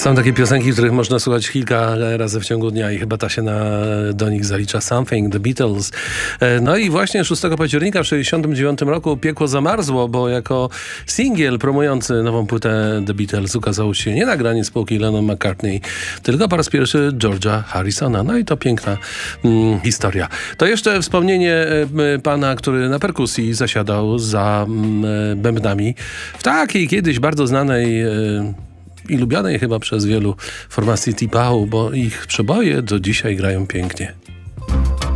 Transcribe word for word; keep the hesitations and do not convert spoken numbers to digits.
Są takie piosenki, których można słuchać kilka razy w ciągu dnia i chyba ta się na, do nich zalicza. Something, The Beatles. No i właśnie szóstego października w sześćdziesiątym dziewiątym roku piekło zamarzło, bo jako singiel promujący nową płytę The Beatles ukazał się nie nagranie spółki Lennon McCartney, tylko po raz pierwszy George'a Harrisona. No i to piękna mm, historia. To jeszcze wspomnienie y, pana, który na perkusji zasiadał za y, bębnami w takiej kiedyś bardzo znanej y, i lubianej chyba przez wielu formacji T-Pow, bo ich przeboje do dzisiaj grają pięknie.